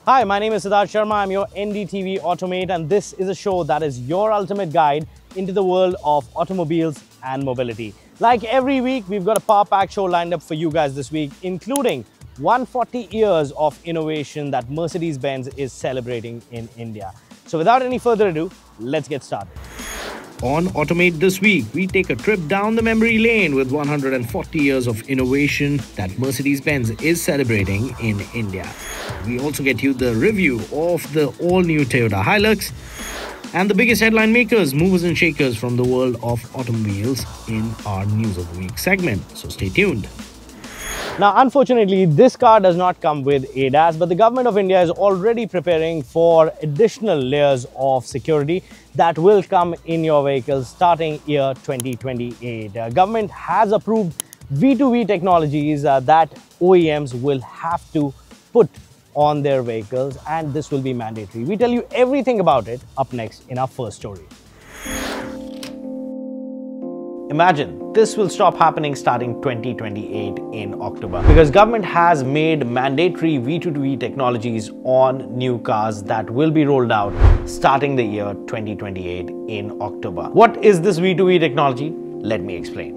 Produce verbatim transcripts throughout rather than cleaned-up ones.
Hi, my name is Siddharth Sharma. I'm your N D T V Automate, and this is a show that is your ultimate guide into the world of automobiles and mobility. Like every week, we've got a power-packed show lined up for you guys this week, including one hundred forty years of innovation that Mercedes-Benz is celebrating in India. So without any further ado, let's get started. On Automate this week, we take a trip down the memory lane with one hundred forty years of innovation that Mercedes-Benz is celebrating in India. We also get you the review of the all-new Toyota Hilux and the biggest headline makers, movers and shakers from the world of automobiles in our News of the Week segment. So stay tuned. Now, unfortunately, this car does not come with A D A S, but the government of India is already preparing for additional layers of security that will come in your vehicles starting year twenty twenty-eight. Uh, government has approved V two V technologies uh, that O E Ms will have to put on their vehicles, and this will be mandatory. We tell you everything about it up next in our first story. Imagine this will stop happening starting twenty twenty-eight in October, because government has made mandatory V two V technologies on new cars that will be rolled out starting the year twenty twenty-eight in October. What is this V two V technology? Let me explain.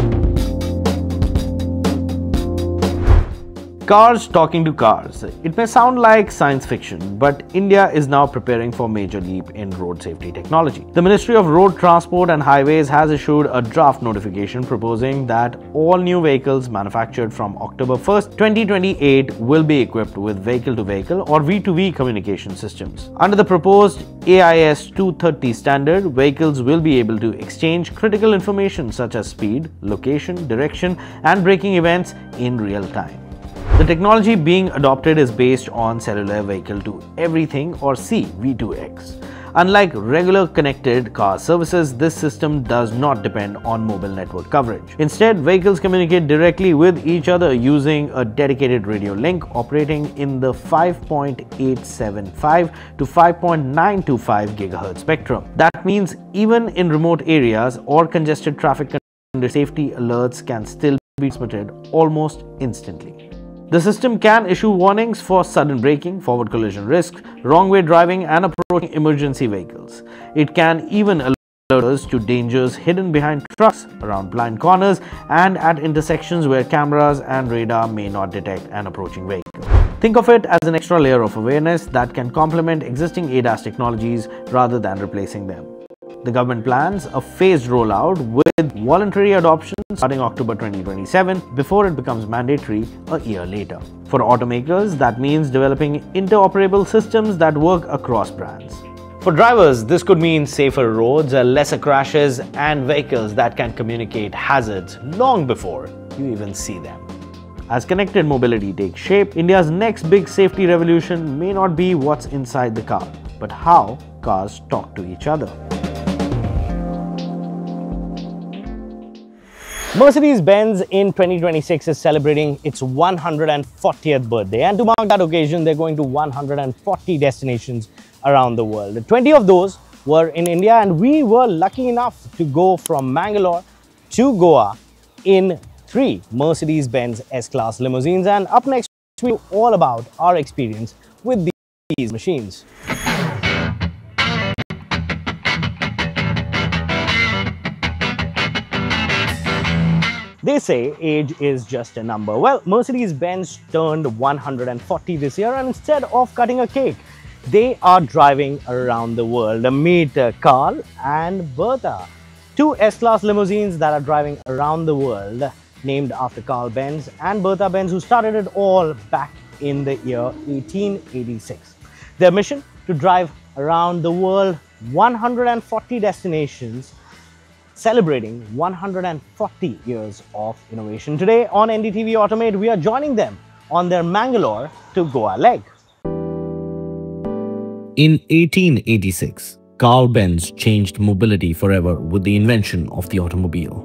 Cars talking to cars. It may sound like science fiction, but India is now preparing for a major leap in road safety technology. The Ministry of Road Transport and Highways has issued a draft notification proposing that all new vehicles manufactured from October first, twenty twenty-eight will be equipped with vehicle-to-vehicle or V two V communication systems. Under the proposed A I S two thirty standard, vehicles will be able to exchange critical information such as speed, location, direction, and braking events in real time. The technology being adopted is based on cellular vehicle to everything or C V two X. Unlike regular connected car services, this system does not depend on mobile network coverage. Instead, vehicles communicate directly with each other using a dedicated radio link operating in the five point eight seven five to five point nine two five gigahertz spectrum. That means even in remote areas or congested traffic conditions, safety alerts can still be transmitted almost instantly. The system can issue warnings for sudden braking, forward collision risks, wrong-way driving, and approaching emergency vehicles. It can even alert us to dangers hidden behind trucks, around blind corners, and at intersections where cameras and radar may not detect an approaching vehicle. Think of it as an extra layer of awareness that can complement existing A D A S technologies rather than replacing them. The government plans a phased rollout with voluntary adoption starting October twenty twenty-seven before it becomes mandatory a year later. For automakers, that means developing interoperable systems that work across brands. For drivers, this could mean safer roads, lesser crashes, and vehicles that can communicate hazards long before you even see them. As connected mobility takes shape, India's next big safety revolution may not be what's inside the car, but how cars talk to each other. Mercedes-Benz in twenty twenty-six is celebrating its one hundred fortieth birthday, and to mark that occasion, they're going to one hundred forty destinations around the world. twenty of those were in India, and we were lucky enough to go from Mangalore to Goa in three Mercedes-Benz S-Class limousines. And up next, we'll tell you all about our experience with these machines. They say age is just a number. Well, Mercedes-Benz turned one hundred forty this year, and instead of cutting a cake, they are driving around the world. Meet uh, Carl and Bertha, two S-Class limousines that are driving around the world, named after Carl Benz and Bertha Benz, who started it all back in the year eighteen eighty-six. Their mission? To drive around the world, one hundred forty destinations, celebrating one hundred forty years of innovation. Today on N D T V Automate, we are joining them on their Mangalore to Goa leg. In eighteen eighty-six, Carl Benz changed mobility forever with the invention of the automobile.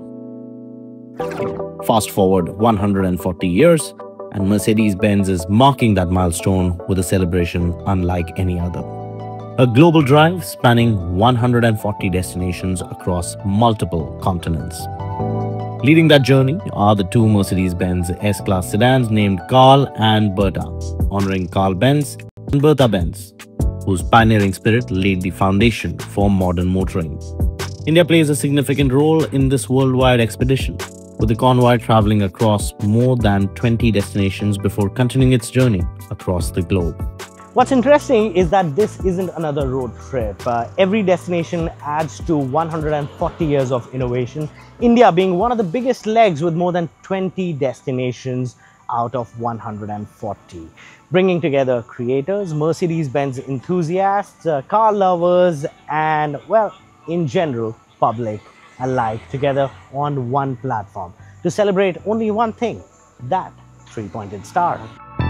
Fast forward one hundred forty years, and Mercedes-Benz is marking that milestone with a celebration unlike any other. A global drive spanning one hundred forty destinations across multiple continents. Leading that journey are the two Mercedes-Benz S-Class sedans named Carl and Bertha, honoring Carl Benz and Bertha Benz, whose pioneering spirit laid the foundation for modern motoring. India plays a significant role in this worldwide expedition, with the convoy traveling across more than twenty destinations before continuing its journey across the globe. What's interesting is that this isn't another road trip. Uh, every destination adds to one hundred forty years of innovation, India being one of the biggest legs with more than twenty destinations out of one hundred forty, bringing together creators, Mercedes-Benz enthusiasts, uh, car lovers, and, well, in general, public alike together on one platform to celebrate only one thing, that three-pointed star.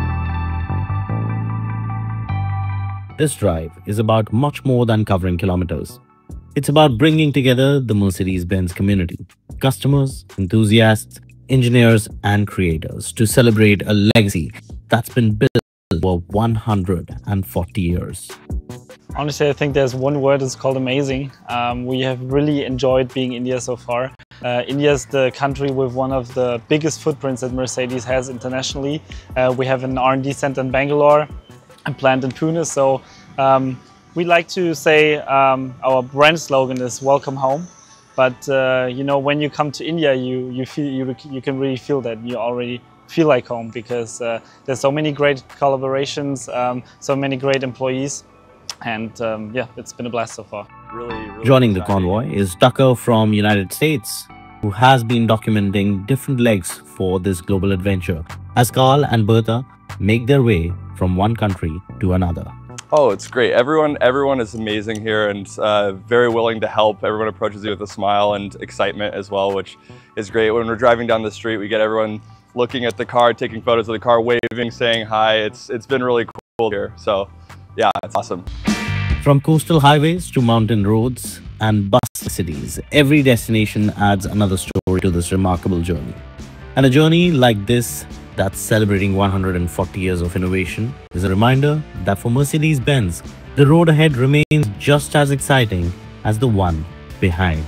This drive is about much more than covering kilometers. It's about bringing together the Mercedes-Benz community, customers, enthusiasts, engineers, and creators to celebrate a legacy that's been built for one hundred forty years. Honestly, I think there's one word, it's called amazing. Um, we have really enjoyed being India so far. Uh, India is the country with one of the biggest footprints that Mercedes has internationally. Uh, we have an R and D center in Bangalore, a plant in Pune. So um, we like to say um, our brand slogan is "Welcome Home." But uh, you know, when you come to India, you you feel you you can really feel that you already feel like home, because uh, there's so many great collaborations, um, so many great employees. And um, yeah, it's been a blast so far. Really, really Joining the convoy is Tucker from United States, who has been documenting different legs for this global adventure as Carl and Bertha make their way from one country to another. Oh, it's great. Everyone, everyone is amazing here and uh, very willing to help. Everyone approaches you with a smile and excitement as well, which is great. When we're driving down the street, we get everyone looking at the car, taking photos of the car, waving, saying hi. It's it's been really cool here. So yeah, it's awesome. From coastal highways to mountain roads and bustling cities, every destination adds another story to this remarkable journey. And a journey like this that's celebrating one hundred forty years of innovation is a reminder that for Mercedes-Benz, the road ahead remains just as exciting as the one behind.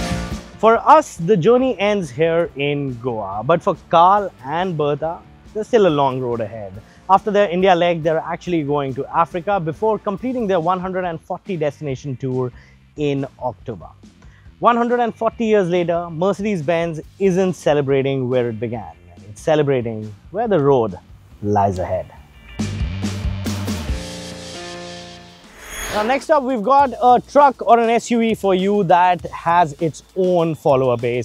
For us, the journey ends here in Goa, but for Carl and Bertha, there's still a long road ahead. After their India leg, they're actually going to Africa before completing their one hundred forty destination tour in October. one hundred forty years later, Mercedes-Benz isn't celebrating where it began. It's celebrating where the road lies ahead. Now, next up, we've got a truck or an S U V for you that has its own follower base.